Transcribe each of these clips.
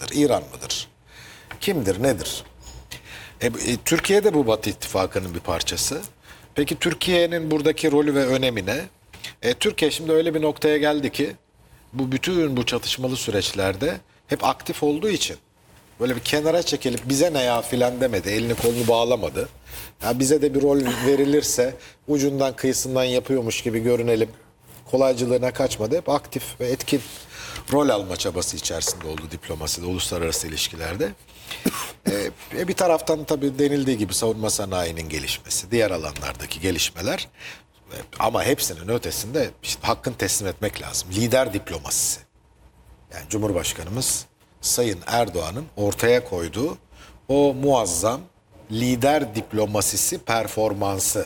mıdır? İran mıdır? Kimdir? Nedir? Türkiye de bu Batı İttifakı'nın bir parçası. Peki Türkiye'nin buradaki rolü ve önemi ne? Türkiye şimdi öyle bir noktaya geldi ki bütün bu çatışmalı süreçlerde hep aktif olduğu için böyle bir kenara çekilip bize ne ya filan demedi. Elini kolunu bağlamadı. Ya bize de bir rol verilirse ucundan kıyısından yapıyormuş gibi görünelim. Kolaycılığına kaçmadı. Hep aktif ve etkin rol alma çabası içerisinde oldu diplomaside, uluslararası ilişkilerde. Bir taraftan tabii denildiği gibi savunma sanayinin gelişmesi, diğer alanlardaki gelişmeler, ama hepsinin ötesinde işte hakkını teslim etmek lazım. Lider diplomasisi. Yani Cumhurbaşkanımız Sayın Erdoğan'ın ortaya koyduğu o muazzam lider diplomasisi performansı.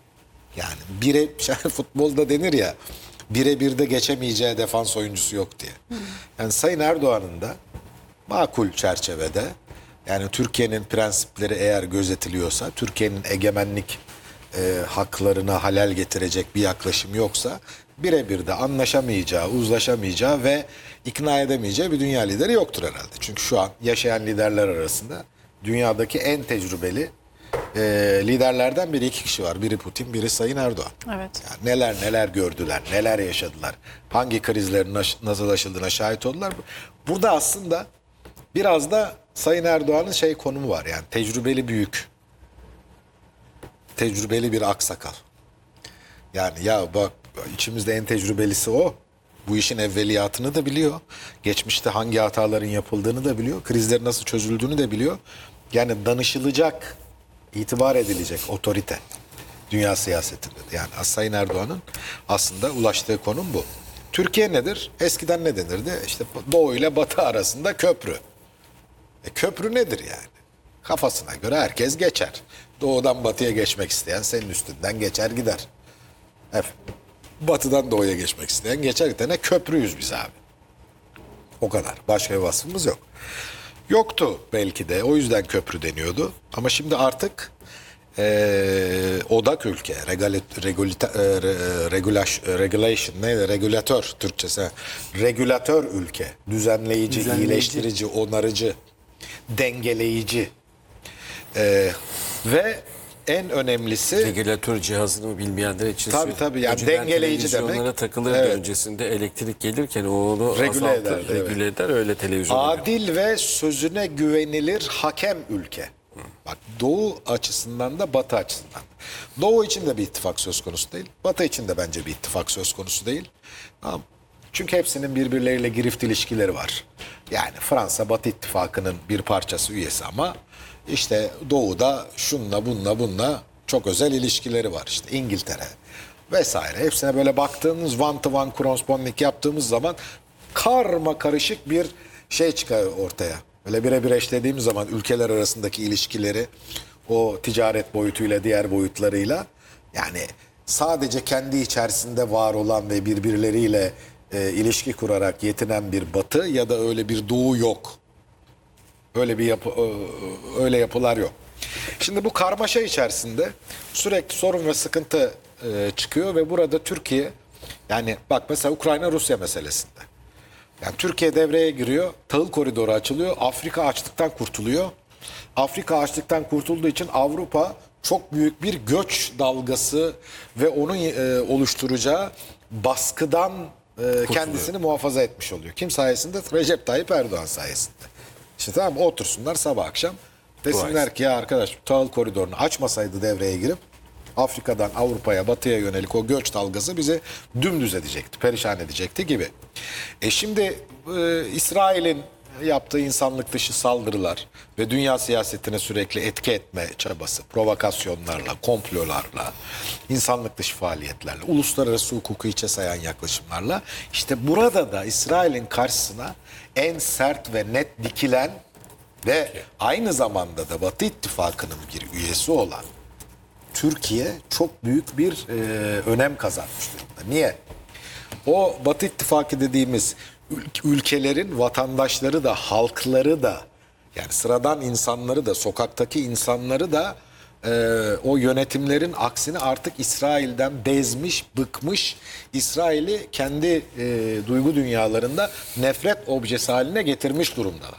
Yani futbolda denir ya, birebir de geçemeyeceği defans oyuncusu yok diye. Yani Sayın Erdoğan'ın da makul çerçevede, yani Türkiye'nin prensipleri eğer gözetiliyorsa, Türkiye'nin egemenlik haklarına halel getirecek bir yaklaşım yoksa, birebir de anlaşamayacağı, uzlaşamayacağı ve ikna edemeyeceği bir dünya lideri yoktur herhalde. Çünkü şu an yaşayan liderler arasında dünyadaki en tecrübeli liderlerden biri, iki kişi var. Biri Putin, biri Sayın Erdoğan. Evet. Yani neler neler gördüler, neler yaşadılar, hangi krizlerin nasıl aşıldığına şahit oldular. Burada aslında biraz da Sayın Erdoğan'ın konumu var, yani tecrübeli büyük, tecrübeli bir aksakal. Yani ya bak, içimizde en tecrübelisi o. Bu işin evveliyatını da biliyor. Geçmişte hangi hataların yapıldığını da biliyor. Krizlerin nasıl çözüldüğünü de biliyor. Yani danışılacak, itibar edilecek otorite dünya siyasetinde. Yani Sayın Erdoğan'ın aslında ulaştığı konum bu. Türkiye nedir? Eskiden ne denirdi? İşte Doğu ile Batı arasında köprü. Köprü nedir yani? Kafasına göre herkes geçer. Doğudan batıya geçmek isteyen senin üstünden geçer gider. Batıdan doğuya geçmek isteyen geçer gider. Köprüyüz biz abi. O kadar. Başka bir vasfımız yok. Yoktu belki de. O yüzden köprü deniyordu. Ama şimdi artık odak ülke, regulation neydi? Regülatör Türkçesi. Regülatör ülke. Düzenleyici, iyileştirici, onarıcı, dengeleyici. Ve en önemlisi... Regülatör cihazını bilmeyenler için... Tabii yani dengeleyici demek. Televizyonlara takılırdı, evet. Öncesinde elektrik gelirken onu azaltır, regüle eder, öyle televizyon. Adil ve sözüne güvenilir hakem ülke. Bak, Doğu açısından da Batı açısından da. Doğu için de bir ittifak söz konusu değil. Batı için de bence bir ittifak söz konusu değil. Tamam. Çünkü hepsinin birbirleriyle girift ilişkileri var. Yani Fransa Batı ittifakının bir parçası, üyesi, ama işte Doğu'da şunla bununla çok özel ilişkileri var. İşte İngiltere vesaire. Hepsine böyle baktığımız, one to one corresponding yaptığımız zaman karma karışık bir çıkar ortaya. Böyle birebir eşlediğimiz zaman ülkeler arasındaki ilişkileri, o ticaret boyutuyla, diğer boyutlarıyla, yani sadece kendi içerisinde var olan ve birbirleriyle ilişki kurarak yetinen bir Batı ya da öyle bir Doğu yok. Öyle yapılar yok. Şimdi bu karmaşa içerisinde sürekli sorun ve sıkıntı çıkıyor ve burada Türkiye, yani bak mesela Ukrayna-Rusya meselesinde. Yani Türkiye devreye giriyor, tahıl koridoru açılıyor, Afrika açlıktan kurtuluyor. Afrika açlıktan kurtulduğu için Avrupa çok büyük bir göç dalgası ve onun oluşturacağı baskıdan kendisini muhafaza etmiş oluyor. Kim sayesinde? Recep Tayyip Erdoğan sayesinde. İşte tamam, otursunlar sabah akşam desinler ki ya arkadaş, tahıl koridorunu açmasaydı devreye girip Afrika'dan Avrupa'ya, Batı'ya yönelik o göç dalgası bizi dümdüz edecekti, perişan edecekti gibi. Şimdi İsrail'in yaptığı insanlık dışı saldırılar ve dünya siyasetine sürekli etki etme çabası, provokasyonlarla, komplolarla, insanlık dışı faaliyetlerle, uluslararası hukuku hiçe sayan yaklaşımlarla, işte burada da İsrail'in karşısına en sert ve net dikilen ve aynı zamanda da Batı İttifakı'nın bir üyesi olan Türkiye çok büyük bir önem kazanmış durumda. Niye? O Batı İttifakı dediğimiz ülkelerin vatandaşları da, halkları da, yani sıradan insanları da, sokaktaki insanları da o yönetimlerin aksine artık İsrail'den bezmiş, bıkmış, İsrail'i kendi duygu dünyalarında nefret objesi haline getirmiş durumdalar.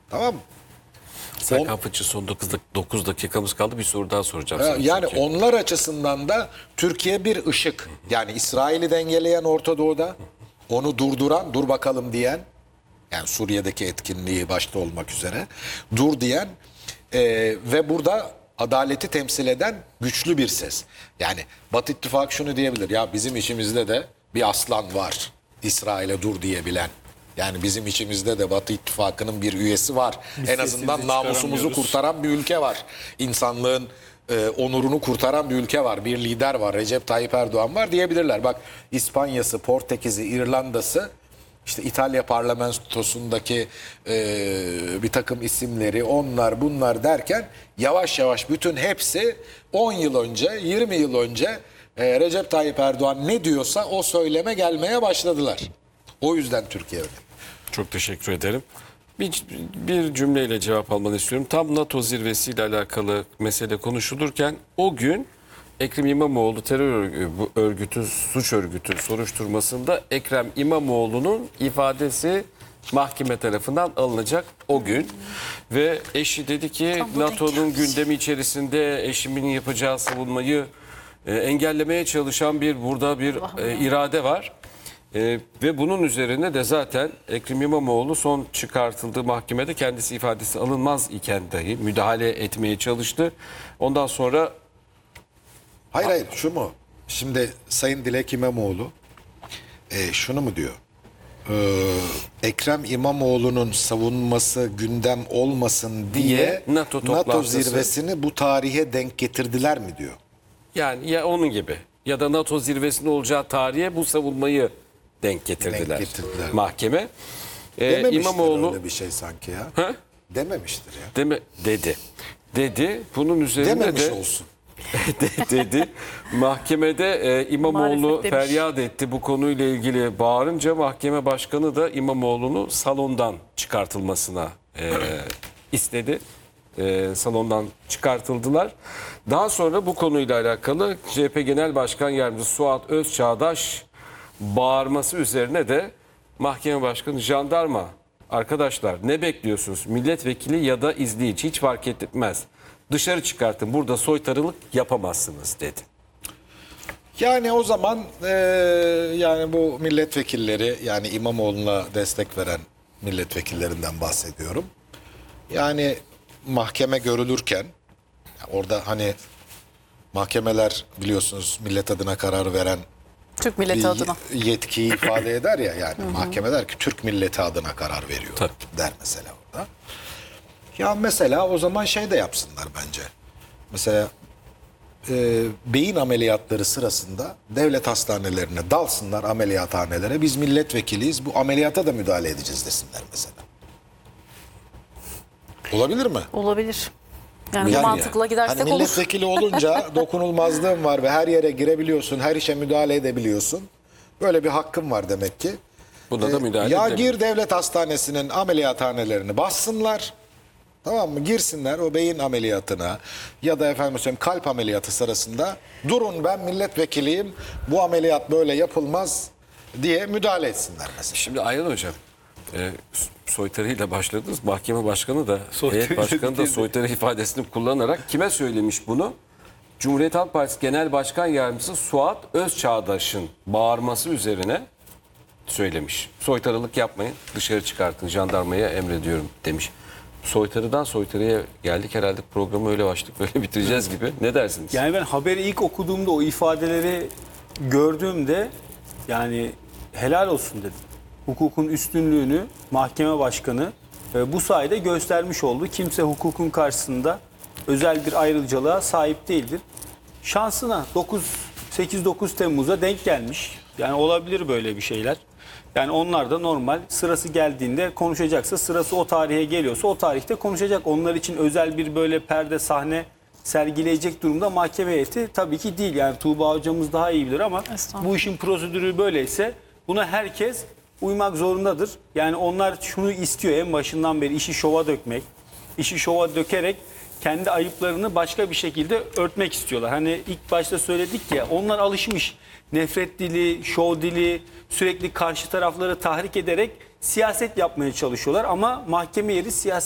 Tamam mı? Serkan Fıçı son 9 dakikamız kaldı. Bir soru daha soracağım sana. Yani çünkü. onlar açısından da Türkiye bir ışık. Yani İsrail'i dengeleyen Orta Doğu'da, onu durduran, dur bakalım diyen, yani Suriye'deki etkinliği başta olmak üzere dur diyen ve burada adaleti temsil eden güçlü bir ses. Yani Batı İttifakı şunu diyebilir: ya bizim içimizde de bir aslan var, İsrail'e dur diyebilen. Yani bizim içimizde de Batı İttifakı'nın bir üyesi var. En azından namusumuzu kurtaran bir ülke var. İnsanlığın onurunu kurtaran bir ülke var. Bir lider var. Recep Tayyip Erdoğan var diyebilirler. Bak, İspanya'sı, Portekiz'i, İrlanda'sı, işte İtalya parlamentosundaki bir takım isimleri, onlar bunlar derken yavaş yavaş bütün hepsi 10 yıl önce, 20 yıl önce Recep Tayyip Erdoğan ne diyorsa o söyleme gelmeye başladılar. O yüzden Türkiye öyle. Çok teşekkür ederim. Bir cümleyle cevap almanı istiyorum. Tam NATO zirvesiyle alakalı mesele konuşulurken o gün Ekrem İmamoğlu terör örgütü, suç örgütü soruşturmasında Ekrem İmamoğlu'nun ifadesi mahkeme tarafından alınacak o gün. Ve eşi dedi ki NATO'nun gündemi içerisinde eşimin yapacağı savunmayı engellemeye çalışan burada bir irade var. Ve bunun üzerine de zaten Ekrem İmamoğlu son çıkartıldığı mahkemede kendisi ifadesi alınmaz iken dahi müdahale etmeye çalıştı. Ondan sonra Hayır şu mu? Şimdi Sayın Dilek İmamoğlu şunu mu diyor? Ekrem İmamoğlu'nun savunması gündem olmasın diye NATO zirvesini bu tarihe denk getirdiler mi diyor? yani ya onun gibi ya da NATO zirvesinin olacağı tarihe bu savunmayı denk getirdiler. Mahkeme. Dememiştir İmamoğlu öyle bir şey sanki ya. Ha? Dememiştir ya. Dedi. Bunun üzerine Dememiş de olsun. dedi. Mahkemede İmamoğlu Maalesef demiş. feryat etti bu konuyla ilgili bağırınca mahkeme başkanı da İmamoğlu'nu salondan çıkartılmasına istedi. Salondan çıkartıldılar. Daha sonra bu konuyla alakalı CHP Genel Başkan Yardımcısı Suat Özçağdaş bağırması üzerine de mahkeme başkanı jandarma arkadaşlar ne bekliyorsunuz? Milletvekili ya da izleyici hiç fark etmez. Dışarı çıkartın, burada soytarılık yapamazsınız dedi. Yani o zaman yani bu milletvekilleri, yani İmamoğlu'na destek veren milletvekillerinden bahsediyorum. Yani mahkeme görülürken orada hani mahkemeler biliyorsunuz millet adına karar veren Türk milleti adına. yetkiyi ifade eder ya, yani mahkeme der ki Türk milleti adına karar veriyor Tabii. der mesela orada. Ya mesela o zaman şey de yapsınlar bence. Mesela beyin ameliyatları sırasında devlet hastanelerine dalsınlar, ameliyathanelere. Biz milletvekiliyiz, bu ameliyata da müdahale edeceğiz desinler mesela. Olabilir mi? Olabilir. Yani, Yani bu mantıkla gidersek hani olur. milletvekili olunca dokunulmazlığın var ve her yere girebiliyorsun, her işe müdahale edebiliyorsun. Böyle bir hakkın var demek ki. Buna da müdahale Ya edemiyor. gir devlet hastanesinin ameliyathanelerini bassınlar. Tamam mı? Girsinler o beyin ameliyatına ya da efendim söyleyeyim kalp ameliyatı sırasında, durun ben milletvekiliyim, bu ameliyat böyle yapılmaz diye müdahale etsinler mesela. Şimdi Ayhan Hocam soytarıyla başladınız. Mahkeme başkanı da heyet başkanı da soytarı ifadesini kullanarak kime söylemiş bunu? Cumhuriyet Halk Partisi Genel Başkan Yardımcısı Suat Özçağdaş'ın bağırması üzerine söylemiş. Soytarılık yapmayın, dışarı çıkartın, jandarmaya emrediyorum demiş. Soytarıdan soytarıya geldik, herhalde programı öyle başladık, böyle bitireceğiz gibi. Ne dersiniz? Yani ben haberi ilk okuduğumda, o ifadeleri gördüğümde yani helal olsun dedim. Hukukun üstünlüğünü mahkeme başkanı bu sayede göstermiş oldu. Kimse hukukun karşısında özel bir ayrıcalığa sahip değildir. Şansına 8-9 Temmuz'a denk gelmiş. Yani olabilir böyle bir şeyler. Yani onlar da normal, sırası geldiğinde konuşacaksa, sırası o tarihe geliyorsa o tarihte konuşacak. Onlar için özel bir böyle perde sahne sergileyecek durumda mahkeme heyeti tabii ki değil. Yani Tuğba hocamız daha iyi bilir ama bu işin prosedürü böyleyse buna herkes uymak zorundadır. Yani onlar şunu istiyor en başından beri, işi şova dökmek. İşi şova dökerek kendi ayıplarını başka bir şekilde örtmek istiyorlar. Hani ilk başta söyledik ya, onlar alışmış. Nefret dili, şov dili, sürekli karşı tarafları tahrik ederek siyaset yapmaya çalışıyorlar. Ama mahkeme yeri siyaset